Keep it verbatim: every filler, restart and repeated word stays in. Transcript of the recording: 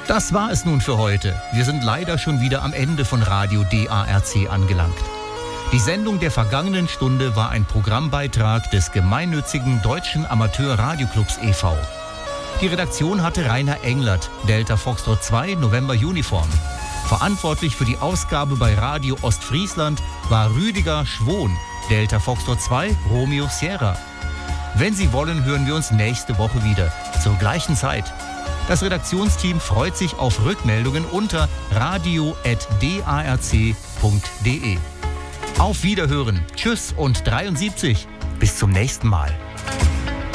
Das war es nun für heute. Wir sind leider schon wieder am Ende von Radio D A R C angelangt. Die Sendung der vergangenen Stunde war ein Programmbeitrag des gemeinnützigen Deutschen Amateur-Radioclubs e V Die Redaktion hatte Rainer Englert, Delta Foxtrot zwei, November Uniform. Verantwortlich für die Ausgabe bei Radio Ostfriesland war Rüdiger Schwohn, Delta Foxtrot zwei, Romeo Sierra. Wenn Sie wollen, hören wir uns nächste Woche wieder, zur gleichen Zeit. Das Redaktionsteam freut sich auf Rückmeldungen unter radio at d a r c punkt d e. Auf Wiederhören. Tschüss und dreiundsiebzig. Bis zum nächsten Mal.